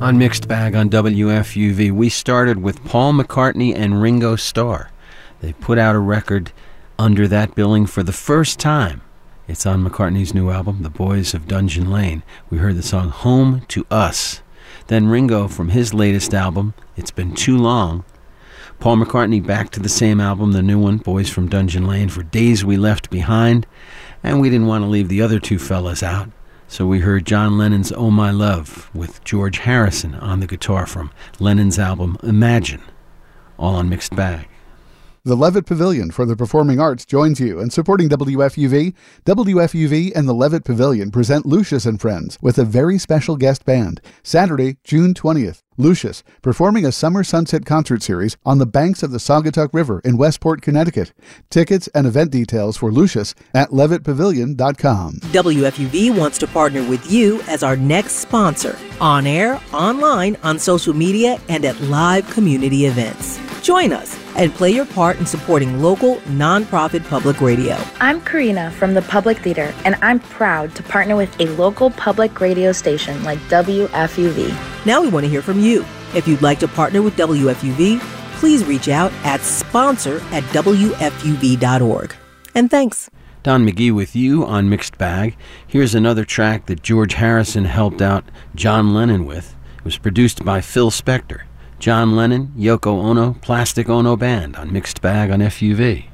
On Mixed Bag on WFUV, we started with Paul McCartney and Ringo Starr. They put out a record under that billing for the first time. It's on McCartney's new album, The Boys of Dungeon Lane. We heard the song Home to Us. Then Ringo from his latest album, It's Been Too Long. Paul McCartney back to the same album, the new one, Boys from Dungeon Lane, for Days We Left Behind. And we didn't want to leave the other two fellas out, so we heard John Lennon's Oh My Love with George Harrison on the guitar from Lennon's album Imagine, all on Mixed Bag. The Levitt Pavilion for the Performing Arts joins you in supporting WFUV. WFUV and the Levitt Pavilion present Lucius and Friends with a very special guest band, Saturday, June 20th. Lucius, performing a summer sunset concert series on the banks of the Saugatuck River in Westport, Connecticut. Tickets and event details for Lucius at levittpavilion.com. WFUV wants to partner with you as our next sponsor, on air, online, on social media, and at live community events. Join us and play your part in supporting local, nonprofit public radio. I'm Karina from the Public Theater, and I'm proud to partner with a local public radio station like WFUV. Now we want to hear from you. If you'd like to partner with WFUV, please reach out at sponsor@wfuv.org. And thanks. Don McGee with you on Mixed Bag. Here's another track that George Harrison helped out John Lennon with. It was produced by Phil Spector. John Lennon, Yoko Ono, Plastic Ono Band on Mixed Bag on FUV.